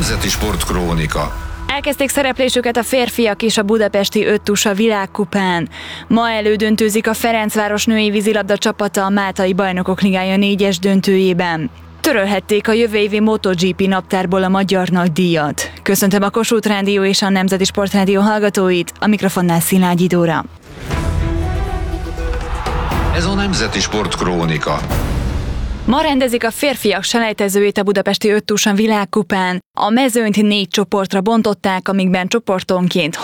Nemzeti Sportkrónika. Elkezdték szereplésüket a férfiak is a budapesti öttusa világkupán. Ma elődöntőzik a Ferencváros női vízilabda csapata a Máltai Bajnokok Ligája 4-es döntőjében. Törölhették a jövő évi MotoGP naptárból a magyar nagydíjat. Köszöntöm a Kossuth Rádió és a Nemzeti Sportrádió hallgatóit, a mikrofonnál Szilágyi Dóra. Ez a Nemzeti Sportkrónika. Ma rendezik a férfiak selejtezőjét a budapesti öttusan világkupán. A mezőnyt 4 csoportra bontották, amikben csoportonként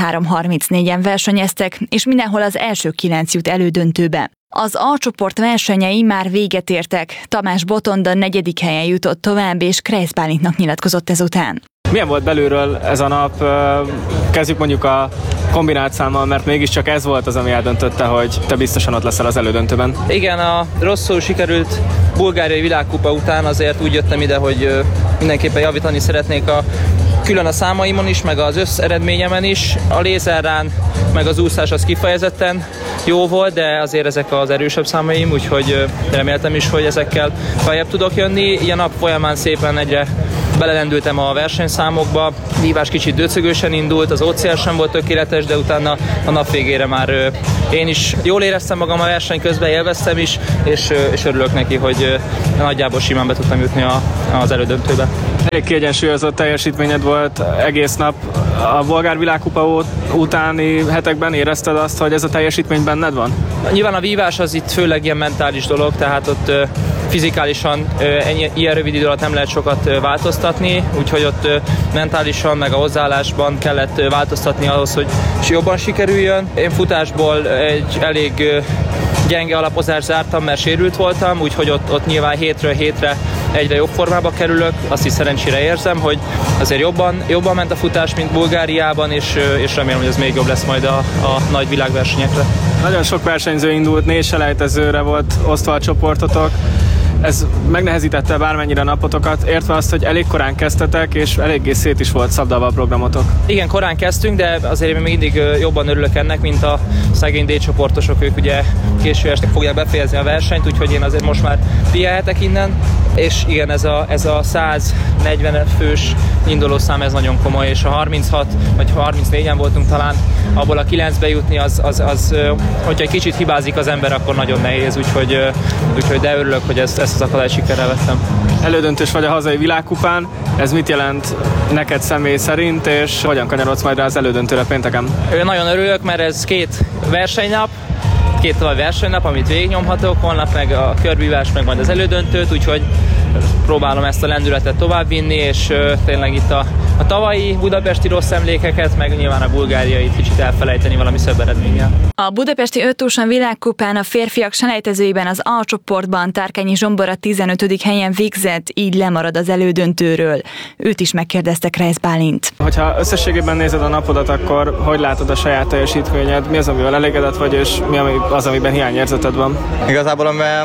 33-34-en versenyeztek, és mindenhol az első 9 jut elődöntőbe. Az A csoport versenyei már véget értek. Tamás Botonda 4. helyen jutott tovább, és Kreisz Bálintnak nyilatkozott ezután. Milyen volt belülről ez a nap? Kezdjük mondjuk a kombinált számmal, mert mégiscsak ez volt az, ami eldöntötte, hogy te biztosan ott leszel az elődöntőben. Igen, a rosszul sikerült bulgáriai világkupa után azért úgy jöttem ide, hogy mindenképpen javítani szeretnék külön a számaimon is, meg az összeredményemen is. A lézerrán, meg az úszás az kifejezetten jó volt, de azért ezek az erősebb számaim, úgyhogy reméltem is, hogy ezekkel feljebb tudok jönni. Ilyen nap folyamán szépen egyre belelendültem a versenyszámokba, vívás kicsit döcögősen indult, az OCR sem volt tökéletes, de utána a nap végére már én is jól éreztem magam a verseny közben, élveztem is, és örülök neki, hogy nagyjából simán be tudtam jutni az elődöntőbe. Elég kiegyensúlyozott teljesítményed volt egész nap. A bolgár világkupa utáni hetekben érezted azt, hogy ez a teljesítmény benned van? Nyilván a vívás az itt főleg ilyen mentális dolog, tehát ott fizikálisan ilyen rövid idő alatt nem lehet sokat változtatni, úgyhogy ott mentálisan meg a hozzáállásban kellett változtatni ahhoz, hogy jobban sikerüljön. Én futásból egy elég gyenge alapozást zártam, mert sérült voltam, úgyhogy ott nyilván hétről hétre egyre jobb formába kerülök. Azt is szerencsére érzem, hogy azért jobban ment a futás, mint Bulgáriában, és remélem, hogy ez még jobb lesz majd a nagy világversenyekre. Nagyon sok versenyző indult, 4 selejtezőre volt osztva a csoportotok. Ez megnehezítette bármennyire a napotokat, értve azt, hogy elég korán kezdtetek, és eléggé szét is volt szabdalva a programotok. Igen, korán kezdtünk, de azért én még mindig jobban örülök ennek, mint a szegény D-csoportosok, ők ugye késő este fogják befejezni a versenyt, úgyhogy én azért most már pihenhetek innen. És igen, ez a 140 fős indulószám, ez nagyon komoly, és a 36 vagy 34-en voltunk talán, abból a 9-be jutni, az hogyha egy kicsit hibázik az ember, akkor nagyon nehéz, úgyhogy de örülök, hogy ezt az akadályt sikerrel vettem. Elődöntős vagy a hazai világkupán, ez mit jelent neked személy szerint, és hogyan kanyarodsz majd rá az elődöntőre pénteken? Nagyon örülök, mert ez 2 versenynap, 2 további versenynap, amit végignyomhatok, holnap meg a körvívás, meg majd az elődöntőt, úgyhogy próbálom ezt a lendületet továbbvinni, és tényleg itt a tavalyi budapesti rossz emlékeket, meg nyilván a bulgáriait kicsit elfelejteni valami szebb eredménnyel. A budapesti öttusan világkupán a férfiak selejtezőiben az A csoportban Tárkányi Zsombor a 15. helyen végzett, így lemarad az elődöntőről. Őt is megkérdezte Kreisz Bálint. Hogyha összességében nézed a napodat, akkor hogy látod a saját teljesítményed? Mi az, amivel elégedett vagy, és mi az, amiben hiányérzeted van? Igazából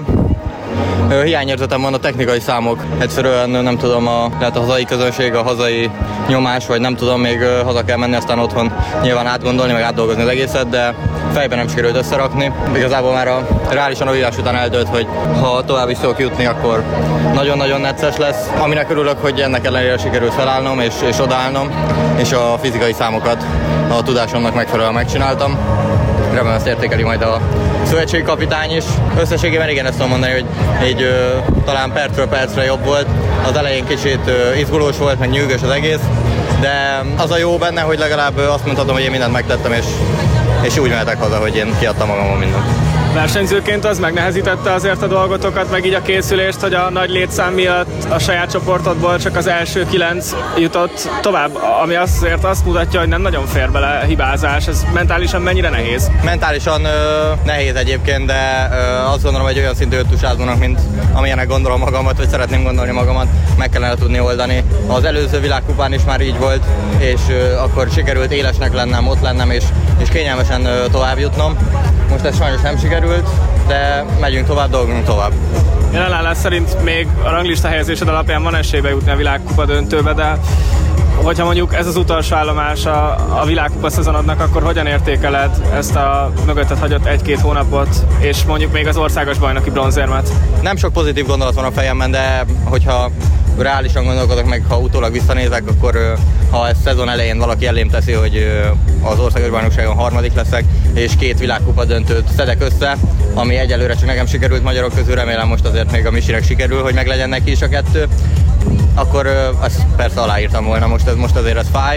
hiányérzetem van a technikai számok. Egyszerűen nem tudom, lehet a hazai közönség, a hazai nyomás, vagy nem tudom, még haza kell menni, aztán otthon nyilván átgondolni, meg átdolgozni az egészet, de fejben nem sikerült összerakni. Igazából már reálisan a vívás után eldőlt, hogy ha tovább is tudok jutni, akkor nagyon-nagyon necces lesz. Aminek örülök, hogy ennek ellenére sikerült felállnom és odaállnom, és a fizikai számokat a tudásomnak megfelelően megcsináltam. Remélem ezt értékeli majd a szövetségkapitány is. Összességében igen, ezt tudom mondani, hogy így talán percről percre jobb volt. Az elején kicsit izgulós volt, meg nyűgös az egész, de az a jó benne, hogy legalább azt mondhatom, hogy én mindent megtettem, és úgy mehetek haza, hogy én kiadtam magamon mindent. Versenyzőként az megnehezítette azért a dolgotokat, meg így a készülést, hogy a nagy létszám miatt a saját csoportodból csak az első 9 jutott tovább, ami azért azt mutatja, hogy nem nagyon fér bele hibázás. Ez mentálisan mennyire nehéz? Mentálisan nehéz egyébként, de azt gondolom, hogy olyan szintű öttusázónak, mint amilyenek gondolom magamat, vagy szeretném gondolni magamat, meg kellene tudni oldani. Az előző világkupán is már így volt, és akkor sikerült élesnek lennem, ott lennem, és kényelmesen tovább jutnom. Most ez sajnos nem sikerült, de megyünk tovább, dolgunk tovább. Jelenállás szerint még a ranglista helyezésed alapján van esélybe jutni a világkupa döntőbe, de hogyha mondjuk ez az utolsó állomás a világkupa szezonodnak, akkor hogyan értékeled ezt a mögötted hagyott 1-2 hónapot, és mondjuk még az országos bajnoki bronzérmet? Nem sok pozitív gondolat van a fejemben, de hogyha reálisan gondolkodok meg, ha utólag visszanézek, akkor ha a szezon elején valaki elém teszi, hogy az országos bajnokságon harmadik leszek, és 2 világkupa döntőt szedek össze, ami egyelőre csak nekem sikerült magyarok közül, remélem most azért még a Misinek sikerül, hogy meglegyen neki is a 2, akkor azt persze aláírtam volna, most azért ez fáj,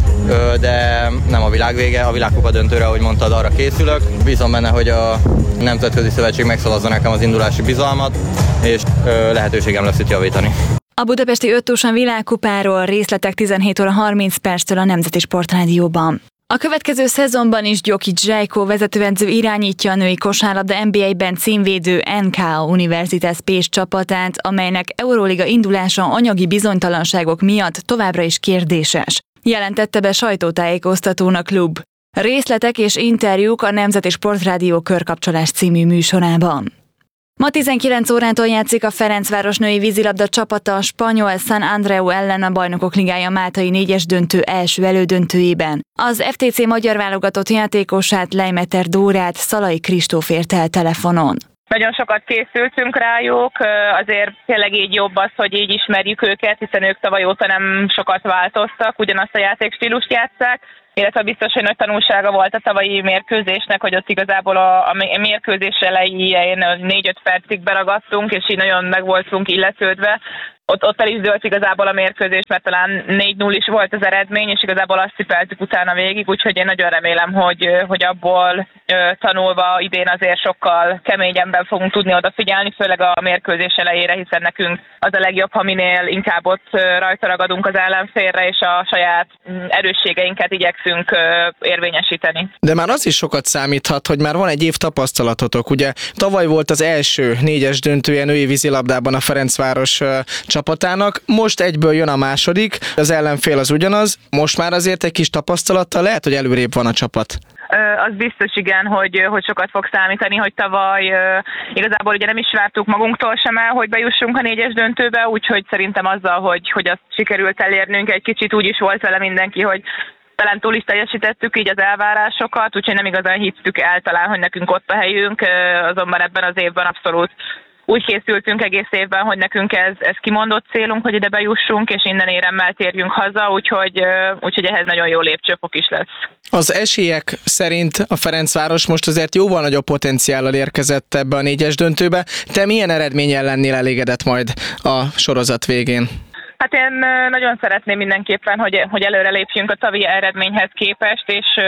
de nem a világ vége, a világkupa döntőre, ahogy mondtad, arra készülök. Bízom benne, hogy a Nemzetközi Szövetség megszavazza nekem az indulási bizalmat, és lehetőségem lesz itt javítani. A budapesti öttúsan világkupáról részletek 17 óra 30 perctől a Nemzeti Sportrádióban. A következő szezonban is Gyokic Zsajko vezetőedző irányítja a női kosárlabda NBA-ben címvédő NK Universitas Pécs csapatát, amelynek Euróliga indulása anyagi bizonytalanságok miatt továbbra is kérdéses, jelentette be sajtótájékoztatón a klub. Részletek és interjúk a Nemzeti Sportrádió Körkapcsolás című műsorában. Ma 19 órától játszik a Ferencváros női vízilabda csapata a spanyol San Andreu ellen a Bajnokok Ligája máltai 4-es döntő első elődöntőjében. Az FTC magyar válogatott játékosát, Leimeter Dórát Szalai Kristóf érte el telefonon. Nagyon sokat készültünk rájuk, azért tényleg így jobb az, hogy így ismerjük őket, hiszen ők tavaly óta nem sokat változtak, ugyanazt a játékstílust játsszák, illetve biztos, hogy nagy tanulsága volt a tavalyi mérkőzésnek, hogy ott igazából a mérkőzés elején 4-5 percig beragadtunk, és így nagyon meg voltunk illetődve. Ott el is dőlt igazából a mérkőzés, mert talán 4-0 is volt az eredmény, és igazából azt cipeltük utána végig, úgyhogy én nagyon remélem, hogy abból tanulva idén azért sokkal keményebben fogunk tudni odafigyelni, főleg a mérkőzés elejére, hiszen nekünk az a legjobb, ha minél inkább ott rajta ragadunk az ellenfélre, és a saját erősségeinket igyekszünk érvényesíteni. De már az is sokat számíthat, hogy már van egy év tapasztalatotok. Ugye tavaly volt az első 4-es döntője női vízilabdában a Ferencváros csapatának, most egyből jön a második, az ellenfél az ugyanaz, most már azért egy kis tapasztalattal lehet, hogy előrébb van a csapat. Az biztos igen, hogy sokat fog számítani, hogy tavaly igazából ugye nem is vártuk magunktól sem el, hogy bejussunk a 4-es döntőbe, úgyhogy szerintem azzal, hogy azt sikerült elérnünk, egy kicsit úgy is volt vele mindenki, hogy talán túl is teljesítettük így az elvárásokat, úgyhogy nem igazán hittük el talán, hogy nekünk ott a helyünk, azonban ebben az évben abszolút úgy készültünk egész évben, hogy nekünk ez kimondott célunk, hogy ide bejussunk, és innen éremmel térjünk haza, úgyhogy ehhez nagyon jó lépcsőfok is lesz. Az esélyek szerint a Ferencváros most azért jóval nagyobb potenciállal érkezett ebbe a 4-es döntőbe. Te milyen eredménnyel lennél elégedett majd a sorozat végén? Hát én nagyon szeretném mindenképpen, hogy előre lépjünk a tavalyi eredményhez képest,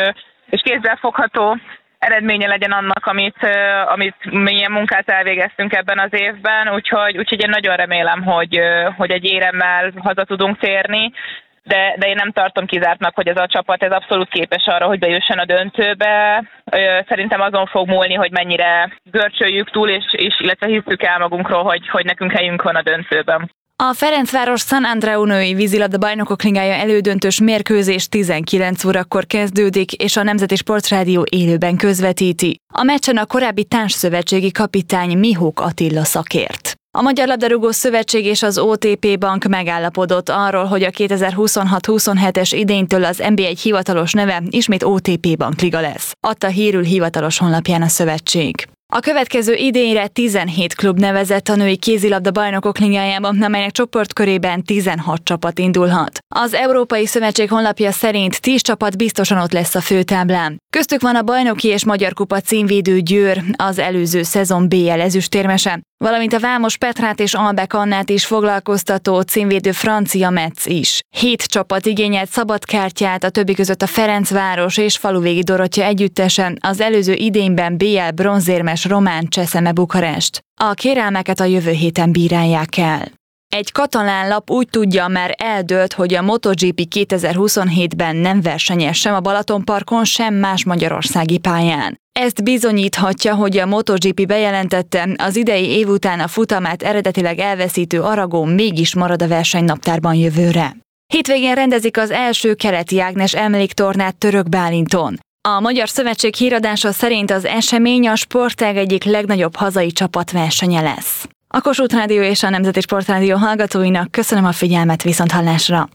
és kézzelfogható eredménye legyen annak, amit milyen munkát elvégeztünk ebben az évben, úgyhogy én nagyon remélem, hogy egy éremmel haza tudunk térni, de én nem tartom kizártnak, hogy ez a csapat abszolút képes arra, hogy bejusson a döntőbe. Szerintem azon fog múlni, hogy mennyire görcsöljük túl, és illetve hiszük el magunkról, hogy nekünk helyünk van a döntőben. A Ferencváros San Andreu női vízilabda Bajnokok Ligája elődöntős mérkőzés 19 órakor kezdődik, és a Nemzeti Sportrádió élőben közvetíti. A meccsen a korábbi társszövetségi kapitány Mihók Attila szakért. A Magyar Labdarúgó Szövetség és az OTP Bank megállapodott arról, hogy a 2026-27-es idénytől az NB1 hivatalos neve ismét OTP Bank Liga lesz. Adta hírül hivatalos honlapján a szövetség. A következő idényre 17 klub nevezett a női kézilabda Bajnokok Ligájában, amelynek csoportkörében 16 csapat indulhat. Az Európai Szövetség honlapja szerint 10 csapat biztosan ott lesz a főtáblán. Köztük van a bajnoki és magyar kupa címvédő Győr, az előző szezon BL ezüstérmese, valamint a Vámos Petrát és Albek Annát is foglalkoztató címvédő francia Metz is. 7 csapat igényelt szabadkártyát, a többi között a Ferencváros és Faluvégi Dorottya együttesen, az előző idényben BL bronzérmes román Cseszeme Bukarest. A kérelmeket a jövő héten bírálják el. Egy katalán lap úgy tudja, már eldőlt, hogy a MotoGP 2027-ben nem versenyez sem a Balatonparkon, sem más magyarországi pályán. Ezt bizonyíthatja, hogy a MotoGP bejelentette, az idei év után a futamát eredetileg elveszítő Aragon mégis marad a versenynaptárban jövőre. Hétvégén rendezik az első Keleti Ágnes emléktornát Török Bálinton. A Magyar Szövetség híradása szerint az esemény a sportág egyik legnagyobb hazai csapatversenye lesz. A Kossuth Rádió és a Nemzeti Sportrádió hallgatóinak köszönöm a figyelmet, viszonthallásra!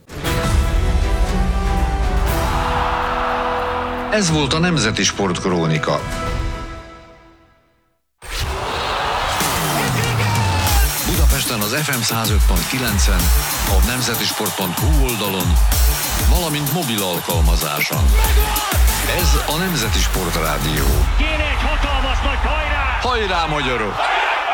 Ez volt a Nemzeti Sportkrónika. Budapesten az az FM 105.9-en, a nemzetisport.hu oldalon, valamint mobil alkalmazáson. Ez a Nemzeti Sport Rádió. Kéne egy hatalmas nagy hajrá! Hajrá, magyarok!